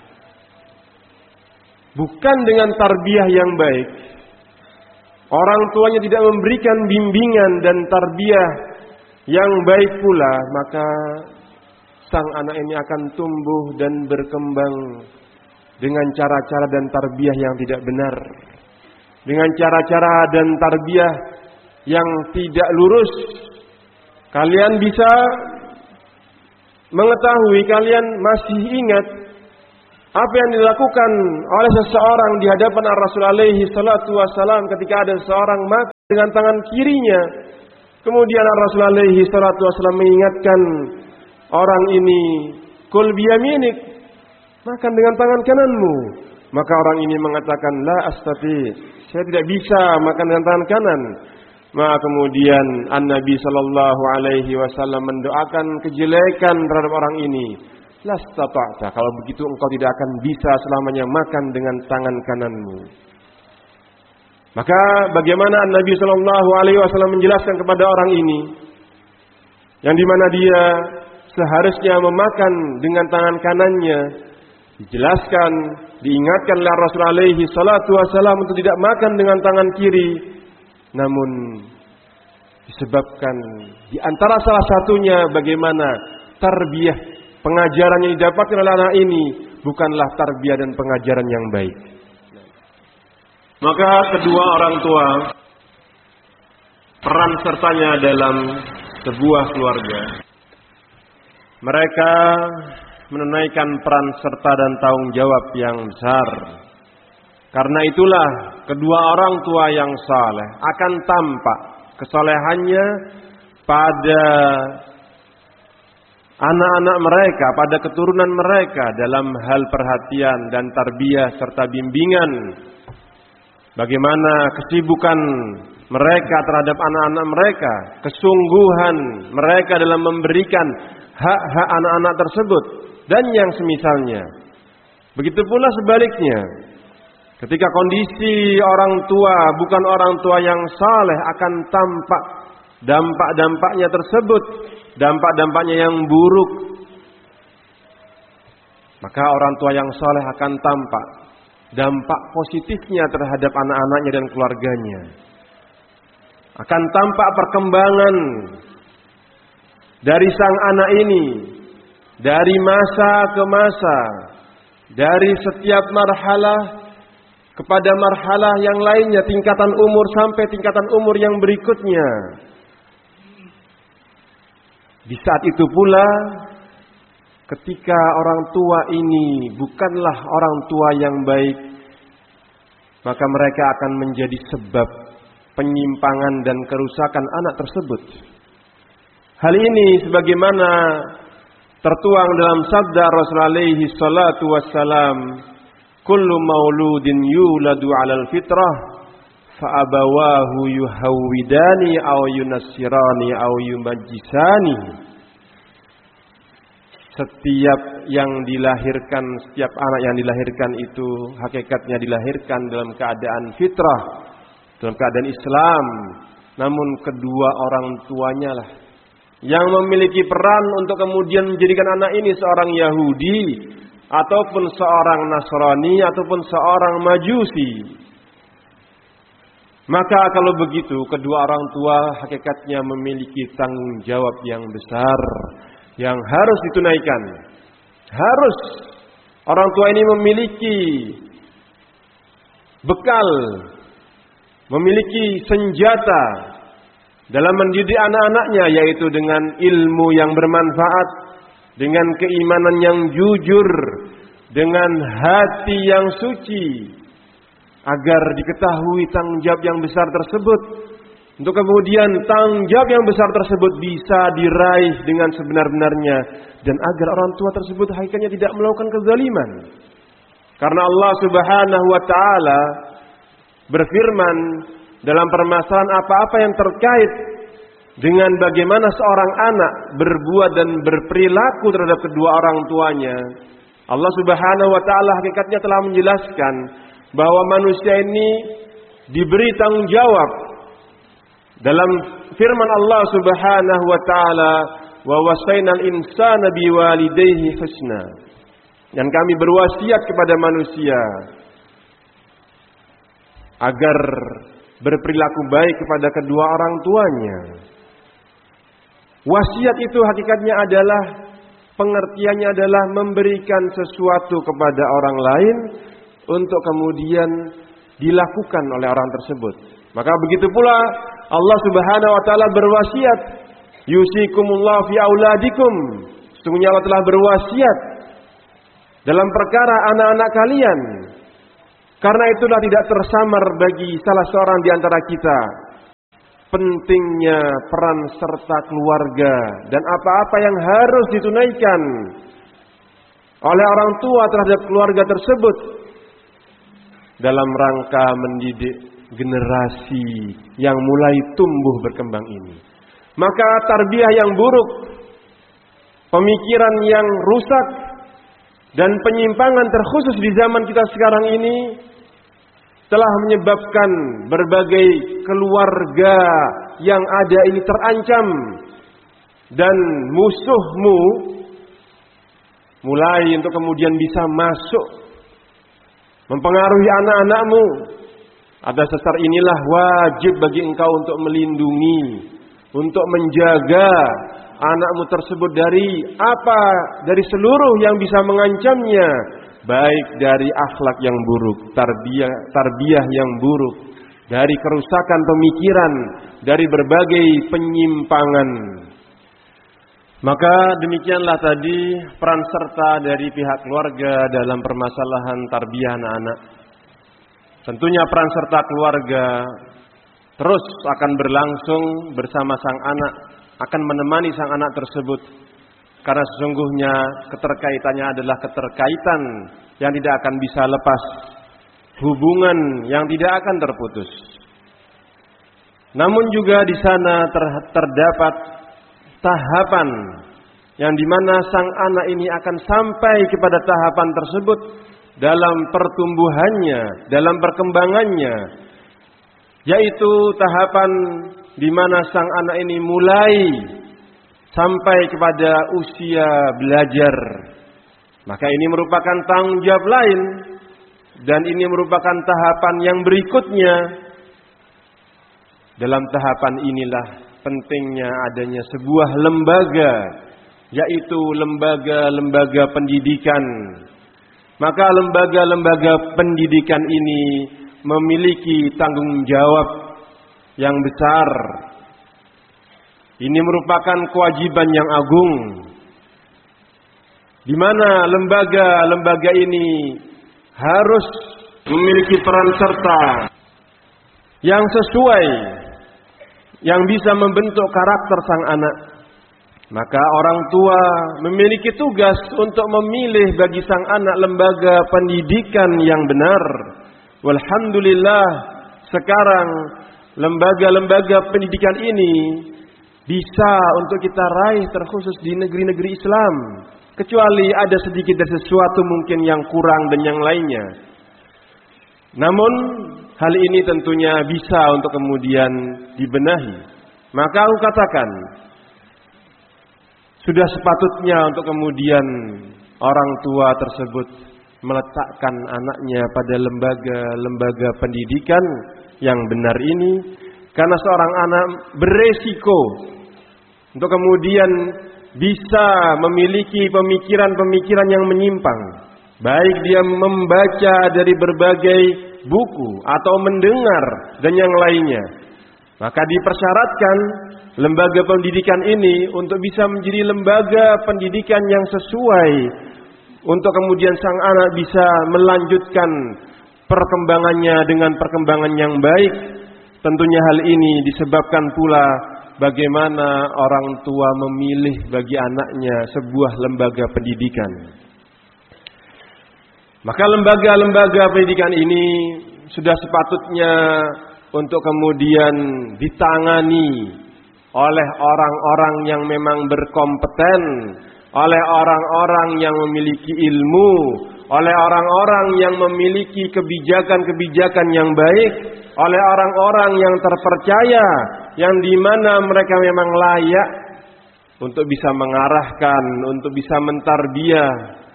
bukan dengan tarbiyah yang baik, orang tuanya tidak memberikan bimbingan dan tarbiyah yang baik pula, maka sang anak ini akan tumbuh dan berkembang dengan cara-cara dan tarbiyah yang tidak benar, dengan cara-cara dan tarbiyah yang tidak lurus. Kalian bisa mengetahui, kalian masih ingat apa yang dilakukan oleh seseorang di hadapan Rasulullah alaihi salatu wasallam ketika ada seorang dengan tangan kirinya. Kemudian Rasulullah alaihi salatu wasallam mengingatkan orang ini, kul biyaminik, makan dengan tangan kananmu. Maka orang ini mengatakan, la astati, saya tidak bisa makan dengan tangan kanan. Maka kemudian An-Nabi sallallahu alaihi wasallam mendoakan kejelekan terhadap orang ini. Lastata'ta, kalau begitu engkau tidak akan bisa selamanya makan dengan tangan kananmu. Maka bagaimana Nabi Shallallahu Alaihi Wasallam menjelaskan kepada orang ini, yang dimana dia seharusnya memakan dengan tangan kanannya, dijelaskan, diingatkan oleh Rasulullah Alaihi Salatu Wasallam untuk tidak makan dengan tangan kiri, namun disebabkan di antara salah satunya bagaimana tarbiyah pengajaran yang didapatkan oleh anak ini bukanlah tarbiyah dan pengajaran yang baik. Maka kedua orang tua peran sertanya dalam sebuah keluarga. Mereka menunaikan peran serta dan tanggung jawab yang besar. Karena itulah kedua orang tua yang saleh akan tampak kesalehannya pada anak-anak mereka, pada keturunan mereka dalam hal perhatian dan tarbiyah serta bimbingan. Bagaimana kesibukan mereka terhadap anak-anak mereka, kesungguhan mereka dalam memberikan hak-hak anak-anak tersebut, dan yang semisalnya. Begitu pula sebaliknya, ketika kondisi orang tua bukan orang tua yang saleh akan tampak dampak-dampaknya tersebut, dampak-dampaknya yang buruk. Maka orang tua yang saleh akan tampak dampak positifnya terhadap anak-anaknya dan keluarganya. Akan tampak perkembangan dari sang anak ini, dari masa ke masa, dari setiap marhalah kepada marhalah yang lainnya, tingkatan umur sampai tingkatan umur yang berikutnya. Di saat itu pula, ketika orang tua ini bukanlah orang tua yang baik, maka mereka akan menjadi sebab penyimpangan dan kerusakan anak tersebut. Hal ini sebagaimana tertuang dalam sabda Rasulullah alaihi salatu wassalam, kullu mauludin yuladu 'alal fitrah fa abawahu yuhawwidani aw yunassirani aw yumajjisani. Setiap yang dilahirkan, setiap anak yang dilahirkan itu hakikatnya dilahirkan dalam keadaan fitrah, dalam keadaan Islam. Namun kedua orang tuanya lah yang memiliki peran untuk kemudian menjadikan anak ini seorang Yahudi, ataupun seorang Nasrani, ataupun seorang Majusi. Maka kalau begitu, kedua orang tua hakikatnya memiliki tanggung jawab yang besar yang harus ditunaikan. Harus orang tua ini memiliki bekal, memiliki senjata dalam mendidik anak-anaknya, yaitu dengan ilmu yang bermanfaat, dengan keimanan yang jujur, dengan hati yang suci, agar diketahui tanggung jawab yang besar tersebut, untuk kemudian tanggung jawab yang besar tersebut bisa diraih dengan sebenar-benarnya, dan agar orang tua tersebut hakikatnya tidak melakukan kezaliman. Karena Allah Subhanahu wa taala berfirman dalam permasalahan apa-apa yang terkait dengan bagaimana seorang anak berbuat dan berperilaku terhadap kedua orang tuanya. Allah Subhanahu wa taala hakikatnya telah menjelaskan bahwa manusia ini diberi tanggung jawab dalam firman Allah Subhanahu wa taala, wa wasainal insana biwalidayhi husna. Dan kami berwasiat kepada manusia agar berperilaku baik kepada kedua orang tuanya. Wasiat itu hakikatnya adalah, pengertiannya adalah memberikan sesuatu kepada orang lain untuk kemudian dilakukan oleh orang tersebut. Maka begitu pula Allah Subhanahu wa taala berwasiat, yusikumullahu fi auladikum. Sesungguhnya Allah telah berwasiat dalam perkara anak-anak kalian. Karena itulah tidak tersamar bagi salah seorang di antara kita pentingnya peran serta keluarga dan apa-apa yang harus ditunaikan oleh orang tua terhadap keluarga tersebut dalam rangka mendidik generasi yang mulai tumbuh berkembang ini. Maka tarbiyah yang buruk, pemikiran yang rusak, dan penyimpangan terkhusus di zaman kita sekarang ini telah menyebabkan berbagai keluarga yang ada ini terancam. Dan musuhmu mulai untuk kemudian bisa masuk mempengaruhi anak-anakmu. Atas dasar inilah wajib bagi engkau untuk melindungi, untuk menjaga anakmu tersebut dari apa? Dari seluruh yang bisa mengancamnya, baik dari akhlak yang buruk, tarbiyah, tarbiyah yang buruk, dari kerusakan pemikiran, dari berbagai penyimpangan. Maka demikianlah tadi peran serta dari pihak keluarga dalam permasalahan tarbiyah anak-anak. Tentunya peran serta keluarga terus akan berlangsung bersama sang anak, akan menemani sang anak tersebut. Karena sesungguhnya keterkaitannya adalah keterkaitan yang tidak akan bisa lepas, hubungan yang tidak akan terputus. Namun juga di sana ter, terdapat tahapan yang dimana sang anak ini akan sampai kepada tahapan tersebut dalam pertumbuhannya, dalam perkembangannya, yaitu tahapan di mana sang anak ini mulai sampai kepada usia belajar. Maka ini merupakan tanggung jawab lain, dan ini merupakan tahapan yang berikutnya. Dalam tahapan inilah pentingnya adanya sebuah lembaga, yaitu lembaga-lembaga pendidikan. Maka lembaga-lembaga pendidikan ini memiliki tanggung jawab yang besar. Ini merupakan kewajiban yang agung, di mana lembaga-lembaga ini harus memiliki peran serta yang sesuai, yang bisa membentuk karakter sang anak. Maka orang tua memiliki tugas untuk memilih bagi sang anak lembaga pendidikan yang benar. Walhamdulillah, sekarang lembaga-lembaga pendidikan ini bisa untuk kita raih terkhusus di negeri-negeri Islam. Kecuali ada sedikit dari sesuatu mungkin yang kurang dan yang lainnya. Namun hal ini tentunya bisa untuk kemudian dibenahi. Maka aku katakan, sudah sepatutnya untuk kemudian orang tua tersebut meletakkan anaknya pada lembaga-lembaga pendidikan yang benar ini. Karena seorang anak beresiko untuk kemudian bisa memiliki pemikiran-pemikiran yang menyimpang. Baik dia membaca dari berbagai buku atau mendengar dan yang lainnya. Maka dipersyaratkan lembaga pendidikan ini untuk bisa menjadi lembaga pendidikan yang sesuai, untuk kemudian sang anak bisa melanjutkan perkembangannya dengan perkembangan yang baik. Tentunya hal ini disebabkan pula bagaimana orang tua memilih bagi anaknya sebuah lembaga pendidikan. Maka lembaga-lembaga pendidikan ini sudah sepatutnya untuk kemudian ditangani oleh orang-orang yang memang berkompeten, oleh orang-orang yang memiliki ilmu, oleh orang-orang yang memiliki kebijakan-kebijakan yang baik, oleh orang-orang yang terpercaya, yang dimana mereka memang layak untuk bisa mengarahkan, untuk bisa mentarbiyah.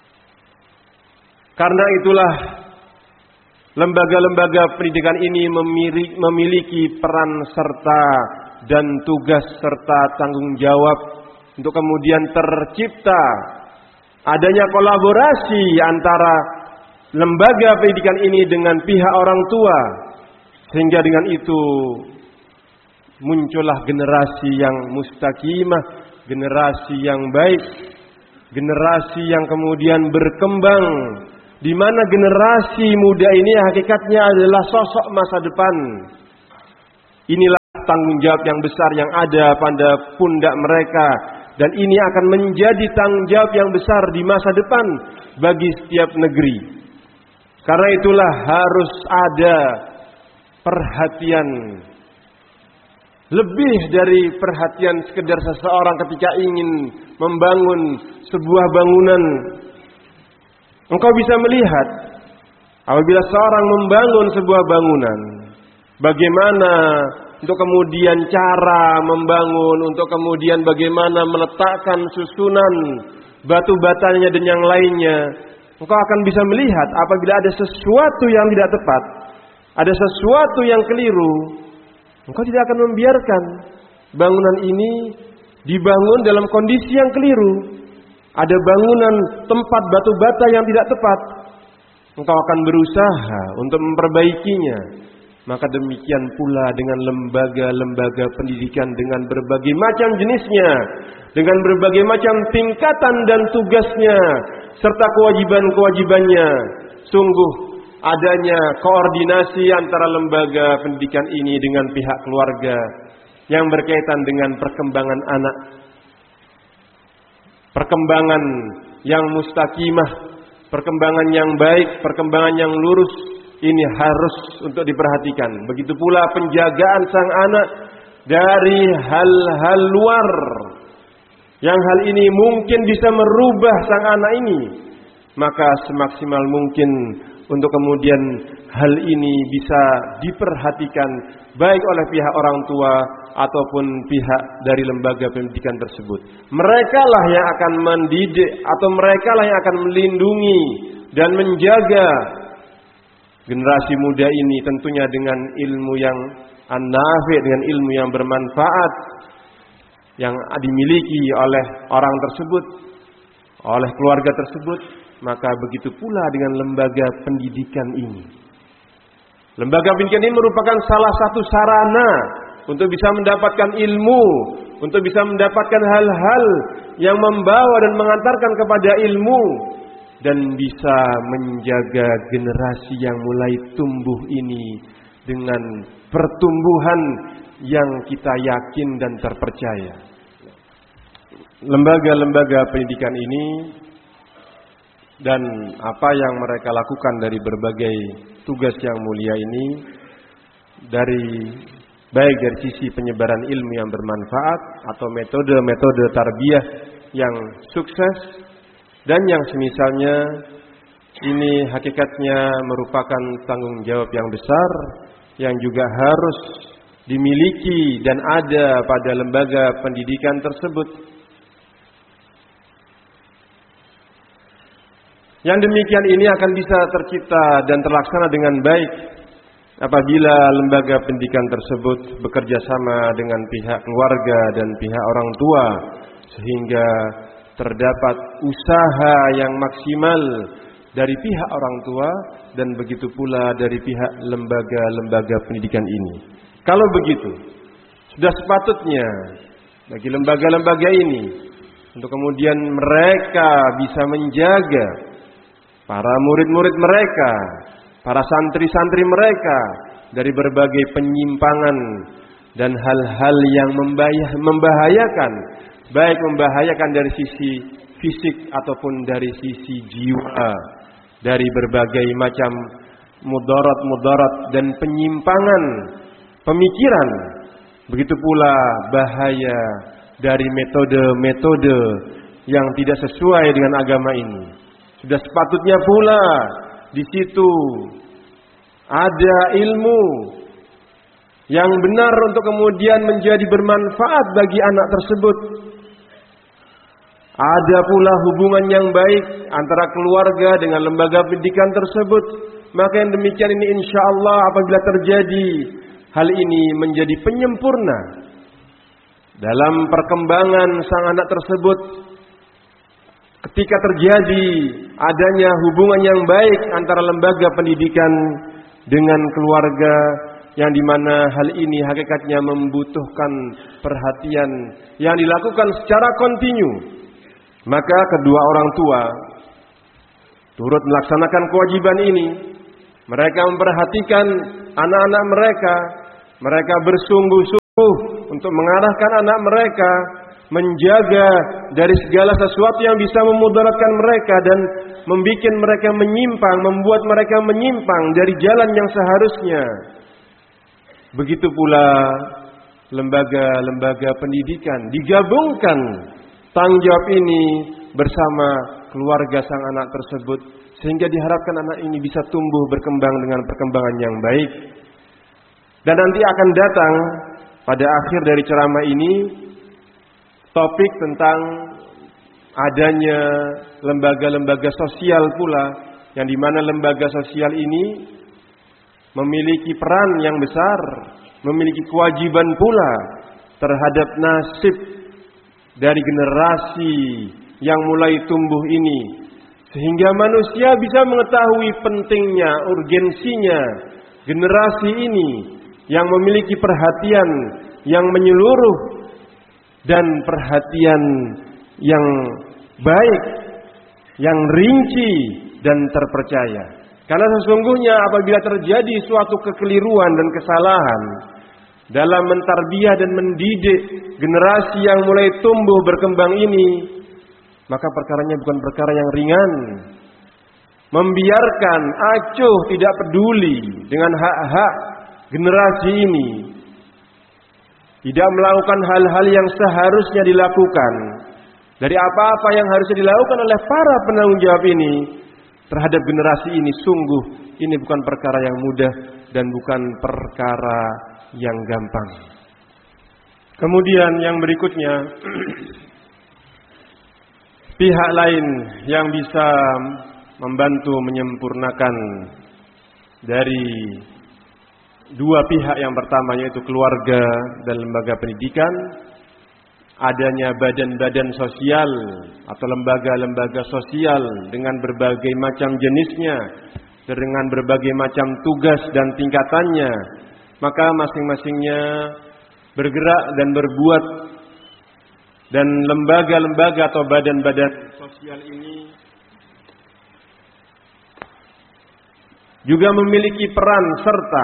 Karena itulah lembaga-lembaga pendidikan ini memiliki peran serta dan tugas serta tanggung jawab untuk kemudian tercipta adanya kolaborasi antara lembaga pendidikan ini dengan pihak orang tua, sehingga dengan itu muncullah generasi yang mustaqimah, generasi yang baik, generasi yang kemudian berkembang, di mana generasi muda ini hakikatnya adalah sosok masa depan. Inilah tanggung jawab yang besar yang ada pada pundak mereka. Dan ini akan menjadi tanggung jawab yang besar di masa depan bagi setiap negeri. Karena itulah harus ada perhatian. Lebih dari perhatian sekedar seseorang ketika ingin membangun sebuah bangunan. Engkau bisa melihat apabila seorang membangun sebuah bangunan, bagaimana untuk kemudian cara membangun, untuk kemudian bagaimana meletakkan susunan batu batanya dan yang lainnya. Engkau akan bisa melihat apabila ada sesuatu yang tidak tepat, ada sesuatu yang keliru, engkau tidak akan membiarkan bangunan ini dibangun dalam kondisi yang keliru. Ada bangunan tempat batu bata yang tidak tepat, engkau akan berusaha untuk memperbaikinya. Maka demikian pula dengan lembaga-lembaga pendidikan dengan berbagai macam jenisnya, dengan berbagai macam tingkatan dan tugasnya, serta kewajiban-kewajibannya. Sungguh adanya koordinasi antara lembaga pendidikan ini dengan pihak keluarga yang berkaitan dengan perkembangan anak. Perkembangan yang mustaqimah, perkembangan yang baik, perkembangan yang lurus, ini harus untuk diperhatikan. Begitu pula penjagaan sang anak dari hal-hal luar, yang hal ini mungkin bisa merubah sang anak ini. Maka semaksimal mungkin untuk kemudian hal ini bisa diperhatikan baik oleh pihak orang tua ataupun pihak dari lembaga pendidikan tersebut. Mereka lah yang akan mendidik atau mereka lah yang akan melindungi dan menjaga generasi muda ini tentunya dengan ilmu yang an-nafi', dengan ilmu yang bermanfaat yang dimiliki oleh orang tersebut, oleh keluarga tersebut. Maka begitu pula dengan lembaga pendidikan ini. Lembaga pendidikan ini merupakan salah satu sarana untuk bisa mendapatkan ilmu, untuk bisa mendapatkan hal-hal yang membawa dan mengantarkan kepada ilmu, dan bisa menjaga generasi yang mulai tumbuh ini dengan pertumbuhan yang kita yakin dan terpercaya. Lembaga-lembaga pendidikan ini dan apa yang mereka lakukan dari berbagai tugas yang mulia ini, dari baik dari sisi penyebaran ilmu yang bermanfaat atau metode-metode tarbiyah yang sukses dan yang semisalnya, ini hakikatnya merupakan tanggung jawab yang besar yang juga harus dimiliki dan ada pada lembaga pendidikan tersebut. Yang demikian ini akan bisa tercipta dan terlaksana dengan baik apabila lembaga pendidikan tersebut bekerja sama dengan pihak keluarga dan pihak orang tua, sehingga terdapat usaha yang maksimal dari pihak orang tua dan begitu pula dari pihak lembaga-lembaga pendidikan ini. Kalau begitu, sudah sepatutnya bagi lembaga-lembaga ini untuk kemudian mereka bisa menjaga para murid-murid mereka, para santri-santri mereka dari berbagai penyimpangan dan hal-hal yang membahayakan, baik membahayakan dari sisi fisik ataupun dari sisi jiwa, dari berbagai macam mudarat-mudarat dan penyimpangan pemikiran. Begitu pula bahaya dari metode-metode yang tidak sesuai dengan agama ini. Sudah sepatutnya pula di situ ada ilmu yang benar untuk kemudian menjadi bermanfaat bagi anak tersebut. Ada pula hubungan yang baik antara keluarga dengan lembaga pendidikan tersebut. Maka yang demikian ini insya Allah apabila terjadi hal ini menjadi penyempurna dalam perkembangan sang anak tersebut. Ketika terjadi adanya hubungan yang baik antara lembaga pendidikan dengan keluarga, yang dimana hal ini hakikatnya membutuhkan perhatian yang dilakukan secara kontinu, maka kedua orang tua turut melaksanakan kewajiban ini. Mereka memperhatikan anak-anak mereka, mereka bersungguh-sungguh untuk mengarahkan anak mereka, menjaga dari segala sesuatu yang bisa memudaratkan mereka dan membuat mereka menyimpang, membuat mereka menyimpang dari jalan yang seharusnya. Begitu pula lembaga-lembaga pendidikan digabungkan tanggung jawab ini bersama keluarga sang anak tersebut, sehingga diharapkan anak ini bisa tumbuh berkembang dengan perkembangan yang baik. Dan nanti akan datang pada akhir dari ceramah ini topik tentang adanya lembaga-lembaga sosial pula, yang dimana lembaga sosial ini memiliki peran yang besar, memiliki kewajiban pula terhadap nasib dari generasi yang mulai tumbuh ini, sehingga manusia bisa mengetahui pentingnya, urgensinya generasi ini yang memiliki perhatian yang menyeluruh dan perhatian yang baik, yang rinci dan terpercaya. Karena sesungguhnya apabila terjadi suatu kekeliruan dan kesalahan dalam mentarbiyah dan mendidik generasi yang mulai tumbuh berkembang ini, maka perkaranya bukan perkara yang ringan. Membiarkan, acuh, tidak peduli dengan hak-hak generasi ini, tidak melakukan hal-hal yang seharusnya dilakukan dari apa-apa yang harusnya dilakukan oleh para penanggung jawab ini terhadap generasi ini, sungguh ini bukan perkara yang mudah dan bukan perkara yang gampang. Kemudian yang berikutnya, pihak lain yang bisa membantu menyempurnakan dari dua pihak yang pertama, yaitu keluarga dan lembaga pendidikan, adanya badan-badan sosial atau lembaga-lembaga sosial dengan berbagai macam jenisnya, dengan berbagai macam tugas dan tingkatannya, maka masing-masingnya bergerak dan berbuat. Dan lembaga-lembaga atau badan-badan sosial ini juga memiliki peran serta,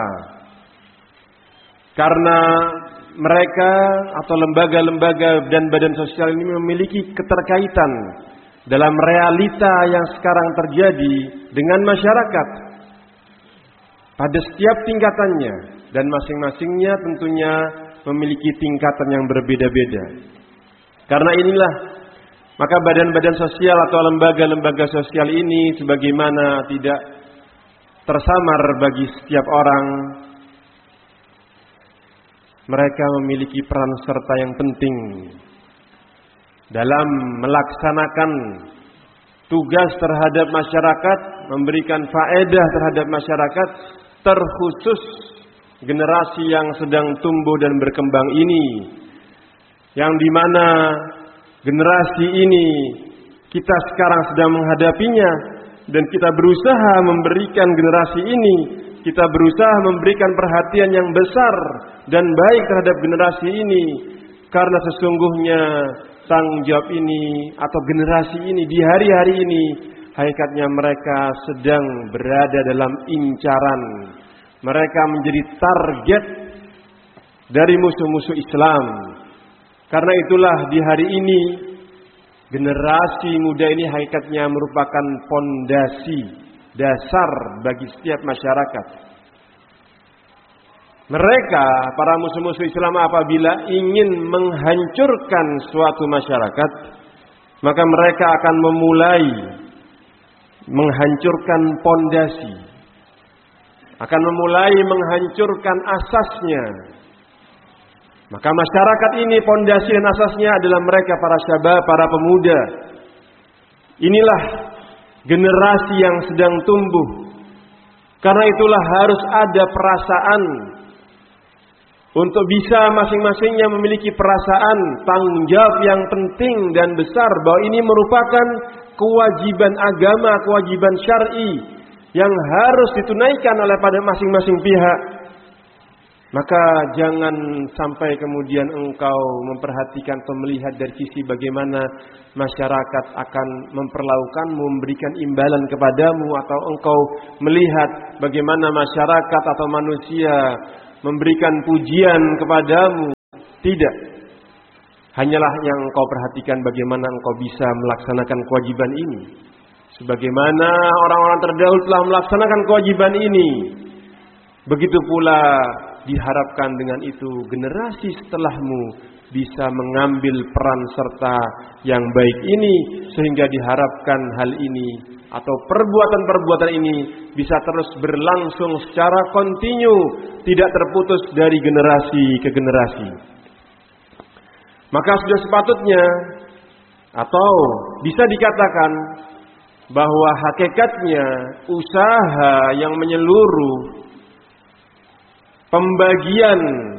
karena mereka atau lembaga-lembaga dan badan sosial ini memiliki keterkaitan dalam realita yang sekarang terjadi dengan masyarakat pada setiap tingkatannya, dan masing-masingnya tentunya memiliki tingkatan yang berbeda-beda. Karena inilah maka badan-badan sosial atau lembaga-lembaga sosial ini sebagaimana tidak tersamar bagi setiap orang, mereka memiliki peran serta yang penting dalam melaksanakan tugas terhadap masyarakat, memberikan faedah terhadap masyarakat, terkhusus generasi yang sedang tumbuh dan berkembang ini, yang dimana generasi ini kita sekarang sedang menghadapinya, dan kita berusaha memberikan generasi ini, kita berusaha memberikan perhatian yang besar dan baik terhadap generasi ini, karena sesungguhnya tanggung jawab ini atau generasi ini di hari-hari ini hakikatnya mereka sedang berada dalam incaran. Mereka menjadi target dari musuh-musuh Islam. Karena itulah di hari ini generasi muda ini hakikatnya merupakan pondasi dasar bagi setiap masyarakat. Mereka, para musuh-musuh Islam, apabila ingin menghancurkan suatu masyarakat, maka mereka akan memulai menghancurkan pondasi, akan memulai menghancurkan asasnya. Maka masyarakat ini pondasi dan asasnya adalah mereka, para syabab, para pemuda. Inilah generasi yang sedang tumbuh. Karena itulah harus ada perasaan untuk bisa masing-masingnya memiliki perasaan tanggung jawab yang penting dan besar bahwa ini merupakan kewajiban agama, kewajiban syar'i yang harus ditunaikan oleh pada masing-masing pihak. Maka jangan sampai kemudian engkau memperhatikan atau melihat dari sisi bagaimana masyarakat akan memperlakukan, memberikan imbalan kepadamu, atau engkau melihat bagaimana masyarakat atau manusia memberikan pujian kepadamu. Tidak. Hanyalah yang engkau perhatikan bagaimana engkau bisa melaksanakan kewajiban ini. Sebagaimana orang-orang terdahulu telah melaksanakan kewajiban ini, begitu pula diharapkan dengan itu generasi setelahmu bisa mengambil peran serta yang baik ini, sehingga diharapkan hal ini atau perbuatan-perbuatan ini bisa terus berlangsung secara kontinu, tidak terputus dari generasi ke generasi. Maka sudah sepatutnya atau bisa dikatakan bahwa hakikatnya usaha yang menyeluruh, pembagian